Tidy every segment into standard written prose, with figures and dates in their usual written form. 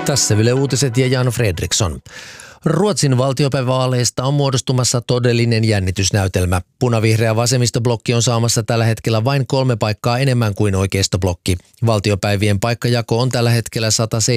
Tässä Yle Uutiset ja Jan Fredriksson. Ruotsin valtiopäivävaaleista on muodostumassa todellinen jännitysnäytelmä. Punavihreä vasemmistoblokki on saamassa tällä hetkellä vain 3 paikkaa enemmän kuin oikeistoblokki. Valtiopäivien paikkajako on tällä hetkellä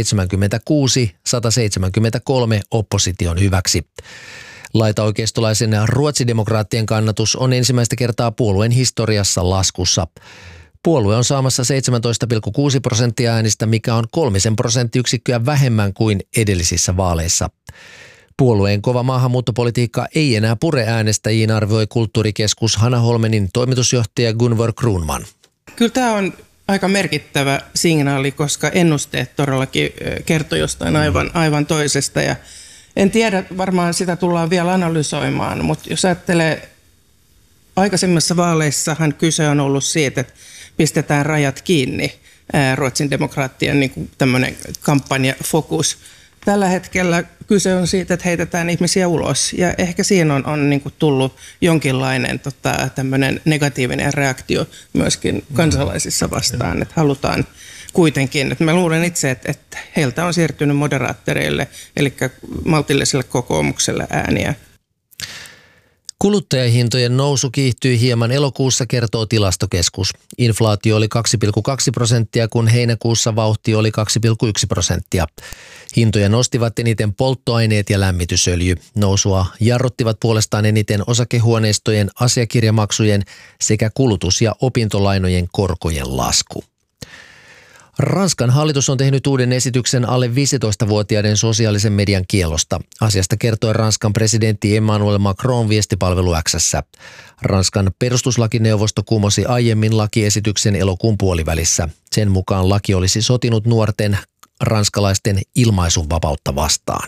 176-173 opposition hyväksi. Laitaoikeistolaisen ruotsidemokraattien kannatus on ensimmäistä kertaa puolueen historiassa laskussa. Puolue on saamassa 17,6% äänistä, mikä on 3 prosenttiyksikköä vähemmän kuin edellisissä vaaleissa. Puolueen kova maahanmuuttopolitiikka ei enää pure äänestäjiin, arvioi kulttuurikeskus Hanna Holmenin toimitusjohtaja Gunvor Kruunman. Kyllä tämä on aika merkittävä signaali, koska ennusteet todellakin kertoo jostain aivan toisesta. Ja en tiedä, varmaan sitä tullaan vielä analysoimaan, mutta jos ajattelee, aikaisemmissa vaaleissahan kyse on ollut siitä, että pistetään rajat kiinni, Ruotsin demokraattien niin kuin tämmöinen kampanjafokus. Tällä hetkellä kyse on siitä, että heitetään ihmisiä ulos, ja ehkä siinä on niin kuin tullut jonkinlainen tämmöinen negatiivinen reaktio myöskin kansalaisissa vastaan, että halutaan kuitenkin, että mä luulen itse, että heiltä on siirtynyt moderaattoreille, eli maltilliselle kokoomukselle ääniä. Kuluttajahintojen nousu kiihtyi hieman elokuussa, kertoo Tilastokeskus. Inflaatio oli 2,2%, kun heinäkuussa vauhti oli 2,1%. Hintoja nostivat eniten polttoaineet ja lämmitysöljy. Nousua jarruttivat puolestaan eniten osakehuoneistojen, asiakirjamaksujen sekä kulutus- ja opintolainojen korkojen lasku. Ranskan hallitus on tehnyt uuden esityksen alle 15-vuotiaiden sosiaalisen median kiellosta. Asiasta kertoi Ranskan presidentti Emmanuel Macron viestipalvelu X:ssä. Ranskan perustuslakineuvosto kumosi aiemmin lakiesityksen elokuun puolivälissä. Sen mukaan laki olisi sotinut nuorten ranskalaisten ilmaisunvapautta vastaan.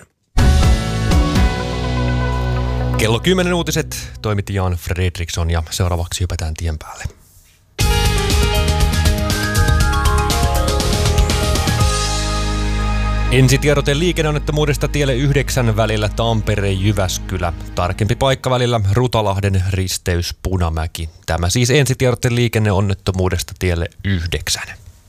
Kello 10 uutiset toimitti Jan Fredriksson ja seuraavaksi hypätään tien päälle. Ensitiedote liikenneonnettomuudesta tielle 9 välillä Tampere-Jyväskylä. Tarkempi paikka välillä Rutalahden risteys Punamäki. Tämä siis ensitiedote liikenneonnettomuudesta tielle 9.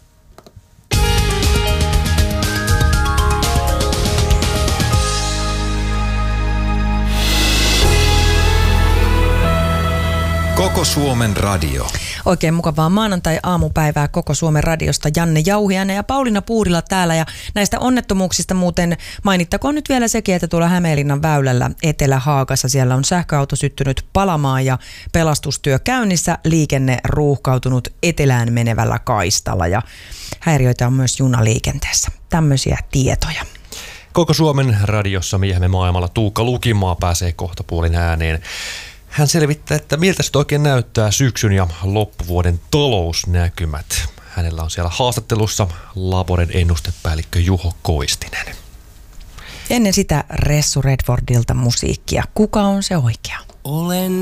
Koko Suomen radio. Oikein mukavaa maanantai-aamupäivää Koko Suomen radiosta. Janne Jauhiainen ja Pauliina Puurila täällä. Ja näistä onnettomuuksista muuten mainittakoon nyt vielä sekin, että tuolla Hämeenlinnan väylällä Etelä-Haagassa siellä on sähköauto syttynyt palamaan ja pelastustyö käynnissä. Liikenne ruuhkautunut etelään menevällä kaistalla ja häiriöitä on myös junaliikenteessä. Tämmöisiä tietoja. Koko Suomen radiossa miehemme maailmalla Tuukka Lukimaa pääsee kohtapuolin ääneen. Hän selvittää, että miltä se oikein näyttää syksyn ja loppuvuoden talousnäkymät. Hänellä on siellä haastattelussa Laboren ennustepäällikkö Juho Koistinen. Ennen sitä Ressu Redfordilta musiikkia. Kuka on se oikea? Olen